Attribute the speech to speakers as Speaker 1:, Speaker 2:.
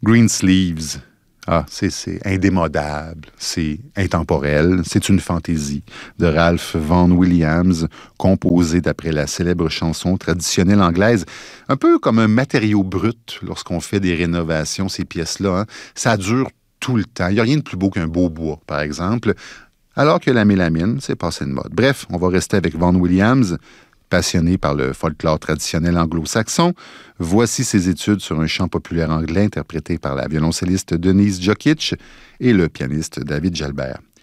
Speaker 1: Greensleeves. Ah, c'est indémodable, c'est intemporel, c'est une fantaisie de Ralph Vaughan Williams, composée d'après la célèbre chanson traditionnelle anglaise, un peu comme un matériau brut lorsqu'on fait des rénovations, ces pièces-là. Hein. Ça dure tout le temps. Il n'y a rien de plus beau qu'un beau bois, par exemple, alors que la mélamine, c'est passé de mode. Bref, on va rester avec Vaughan Williams, passionné par le folklore traditionnel anglo-saxon. Voici ses études sur un chant populaire anglais interprété par la violoncelliste Denise Jokic et le pianiste David Jalbert.